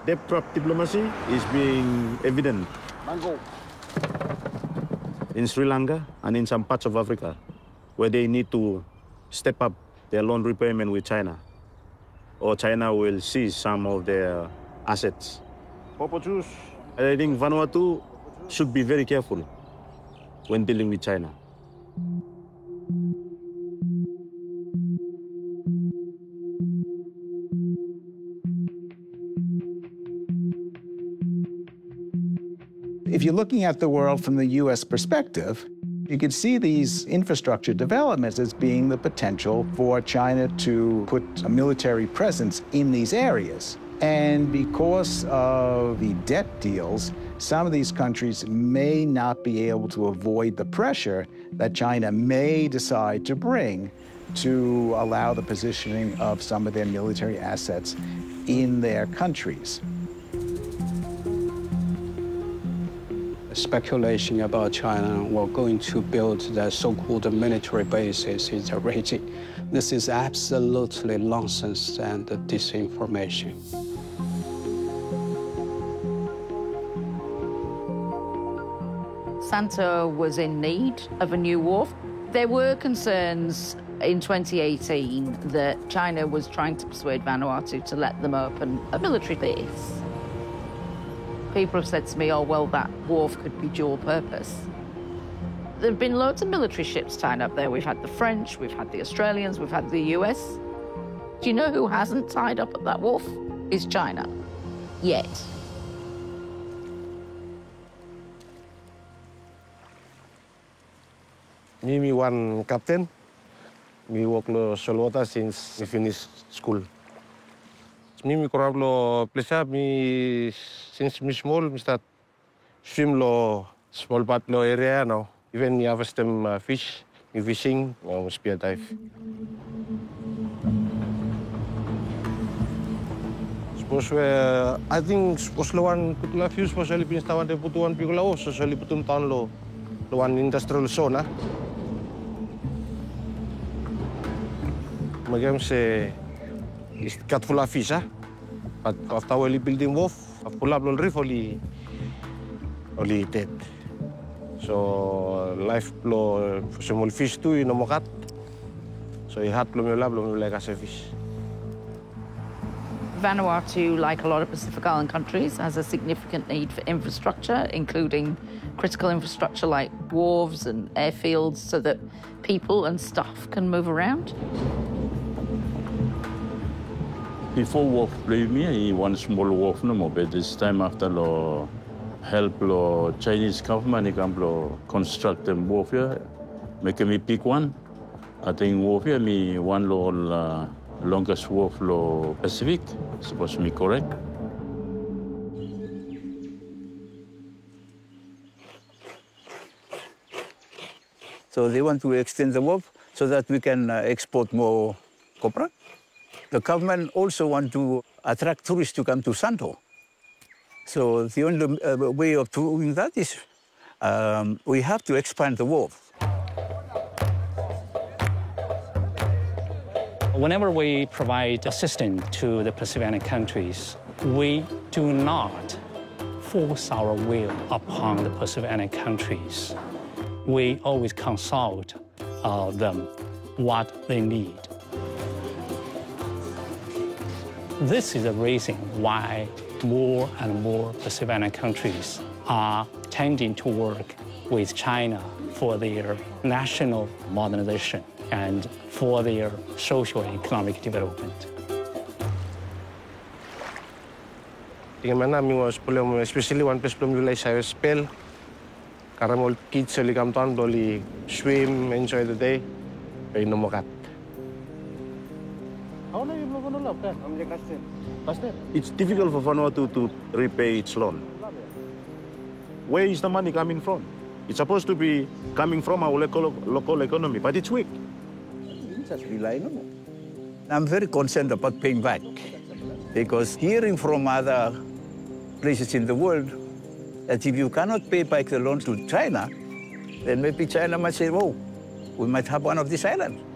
depth of diplomacy is being evident in Sri Lanka and in some parts of Africa, where they need to step up their loan repayment with China, or China will seize some of their assets. I think Vanuatu should be very careful when dealing with China. If you're looking at the world from the U.S. perspective, you can see these infrastructure developments as being the potential for China to put a military presence in these areas. And because of the debt deals, some of these countries may not be able to avoid the pressure that China may decide to bring to allow the positioning of some of their military assets in their countries. Speculation about China were going to build the so-called military bases in the region. This is absolutely nonsense and disinformation. Santa was in need of a new wharf. There were concerns in 2018 that China was trying to persuade Vanuatu to let them open a military base. People have said to me, oh, well, that wharf could be dual purpose. There have been loads of military ships tied up there. We've had the French, we've had the Australians, we've had the US. Do you know who hasn't tied up at that wharf? Is China. Yet. Me one captain. Me work lo Solwata since we finished school. Me korab lo plesa me since me small me start swim lo small part lo area now. Even me harvest them fish, me fishing, spear dive. Suppose I think Osloan kutula fuse was only been stawan de putuan pigulaw so only putum town lo one industrial zone. Magam se is cut full of fish, but after we building wharf, full of reef only dead. So life lo small fish too in mokat. So he had plum like as a fish. Vanuatu, like a lot of Pacific Island countries, has a significant need for infrastructure, including critical infrastructure like wharves and airfields, so that people and stuff can move around. Before wharf play me, one small wharf no more, but this time after lo help lo Chinese government come lo construct them wharf here, make me pick one. I think wharf here me one lo longest wharf lo Pacific, supposed to be correct. So they want to extend the wharf so that we can export more copra. The government also want to attract tourists to come to Santo. So the only way of doing that is we have to expand the wharf. Whenever we provide assistance to the Pacific Island countries, we do not force our will upon the Pacific Island countries. We always consult them what they need. This is the reason why more and more Pacific Island countries are tending to work with China for their national modernization and for their social and economic development. Especially one place from you I spell. Caramel kids only come down, only swim, enjoy the day. No more cat. It's difficult for Vanuatu to repay its loan. Where is the money coming from? It's supposed to be coming from our local economy, but it's weak. I'm very concerned about paying back, because hearing from other places in the world that if you cannot pay back the loan to China, then maybe China might say, oh, we might have one of these islands.